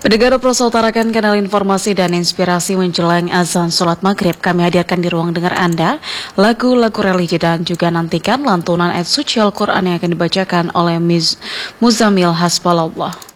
Pendengar Prosa utarakan kanal informasi dan inspirasi menjelang azan sholat maghrib. Kami hadirkan di ruang dengar Anda lagu-lagu religi dan juga nantikan lantunan ayat suci Al-Quran yang akan dibacakan oleh Muzamil Hasballallah.